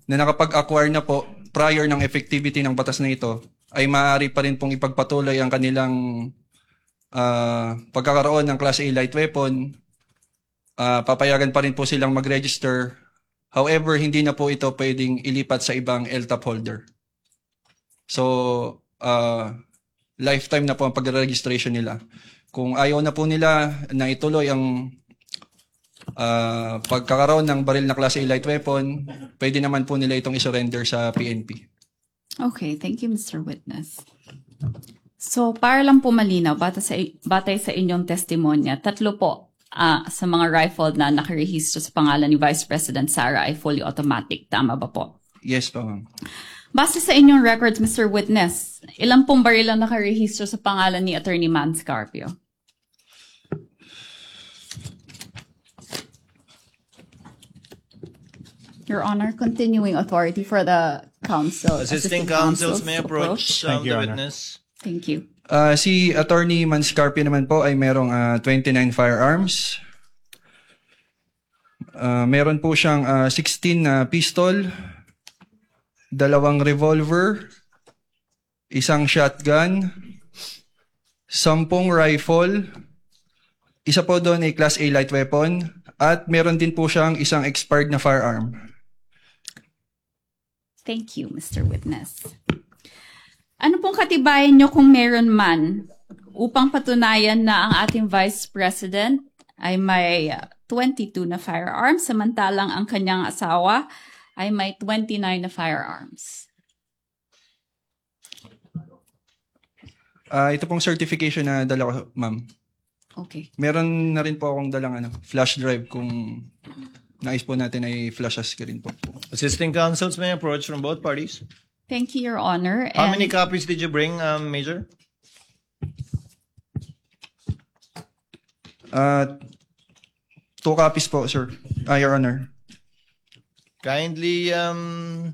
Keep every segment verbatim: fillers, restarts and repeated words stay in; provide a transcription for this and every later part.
na nakapag-acquire na po prior ng effectivity ng batas na ito ay maaari pa rin pong ipagpatuloy ang kanilang uh, pagkakaroon ng Class A light weapon. Uh, papayagan pa rin po silang mag-register. However, hindi na po ito pwedeng ilipat sa ibang L T A P holder. So, uh, lifetime na po ang pag-registration nila. Kung ayaw na po nila na ituloy ang uh, pagkakaroon ng baril na Class A light weapon, pwede naman po nila itong isurrender sa P N P. Okay, thank you, Mister Witness. So, para lang po malinaw, batay sa, batay sa inyong testimonya, tatlo po uh, sa mga rifle na nakarehistro sa pangalan ni Vice President Sara ay fully automatic. Tama ba po? Yes po, ma'am. Base sa inyong records, Mister Witness, ilang pong baril ang nakarehistro sa pangalan ni Attorney Man Scarpio? Your Honor, continuing authority for the counsel. Assisting counsels may approach um, the witness. Thank you. Uh, si Attorney Manscarpio naman po ay merong uh, twenty-nine firearms. Uh, meron po siyang uh, sixteen na uh, pistol, dalawang revolver, isang shotgun, sampung rifle, isa po doon ay Class A light weapon, at meron din po siyang isang expired na firearm. Thank you, Mister Witness. Ano pong katibayan nyo kung meron man upang patunayan na ang ating Vice President ay may twenty-two na firearms, samantalang ang kanyang asawa ay may twenty-nine na firearms? Uh, ito pong certification na dala ko, ma'am. Okay. Meron na rin po akong dalang ano, flash drive kung nais po natin ay flash ask rin po. Assisting counsels may approach from both parties. Thank you, Your Honor. How And many copies did you bring, um, Major? Uh, two copies po, sir. Uh, Your Honor. Kindly, um,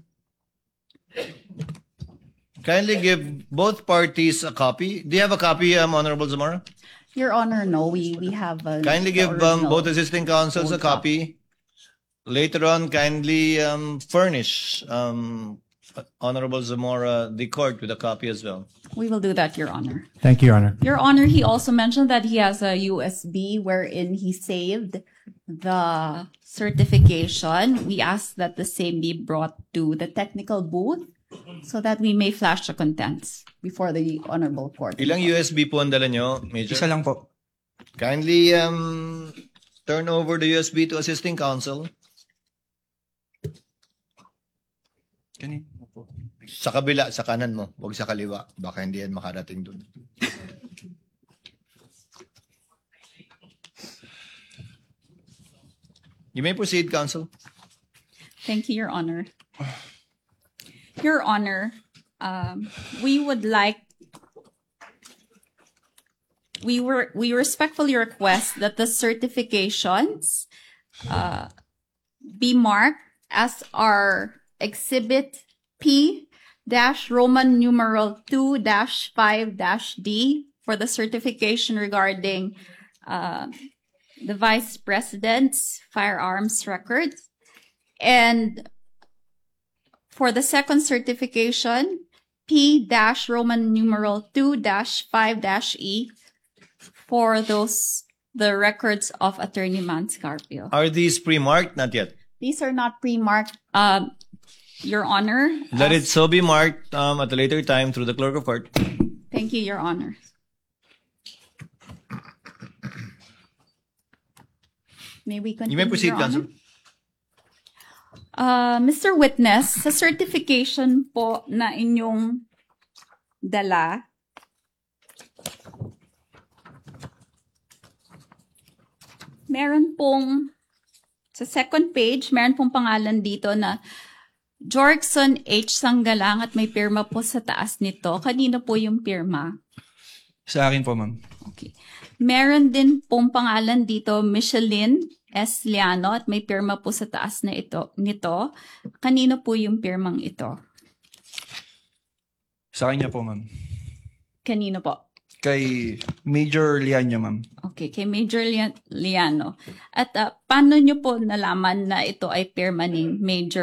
kindly give both parties a copy. Do you have a copy, um, Honorable Zamora? Your Honor, no, we, we have a... Kindly the give um, original both assisting counsels a full copy. copy. Later on, kindly um, furnish um, Honorable Zamora the court with a copy as well. We will do that, Your Honor. Thank you, Your Honor. Your Honor, he also mentioned that he has a U S B wherein he saved the certification. We ask that the same be brought to the technical booth so that we may flash the contents before the Honorable Court. Ilang U S B po ang dala nyo, Major? Isa lang po. Kindly um, turn over the U S B to assisting counsel. Kanina po. Sa kabila, sa kanan mo. Huwag sa kaliwa. Baka hindi yan makarating dun. You may proceed, counsel. Thank you, Your Honor. Your Honor, um, we would like, we were, we respectfully request that the certifications uh, be marked as our Exhibit P dash Roman numeral two dash five dash D for the certification regarding uh, the Vice President's firearms records. And for the second certification, P dash Roman numeral two dash five dash E for those, the records of Attorney Man Scarpio. Are these pre-marked? Not yet. These are not pre-marked, um, Your Honor. Let As- it so be marked um, at a later time through the clerk of court. Thank you, Your Honor. May we continue, You may proceed, Your Honor? counsel. Uh, Mister Witness, sa certification po na inyong dala, meron pong, sa second page, meron pong pangalan dito na Jorgson H. Sanggalang at may pirma po sa taas nito. Kanino po yung pirma? Sa akin po, ma'am. Okay. Meron din pong pangalan dito, Michelin S. Liano, at may pirma po sa taas na ito, nito. Kanino po yung pirmang ito? Sa kanya po, ma'am. Kanino po? Kay Major Lianya, ma'am. Okay, kay Major Lian- Liano. At uh, paano nyo po nalaman na ito ay pirma ni Major